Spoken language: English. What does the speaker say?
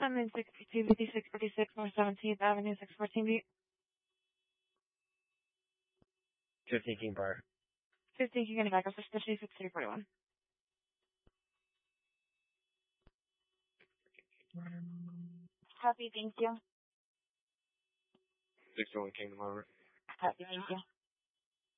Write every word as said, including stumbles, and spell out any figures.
I'm in sixty-two fifty-six forty-six North seventeenth Avenue, six fourteen B. fifteen King Park. fifteen King back up, especially sixty-three forty-one. Copy, thank you. sixty-one Kingdom Harbor. Copy, thank you.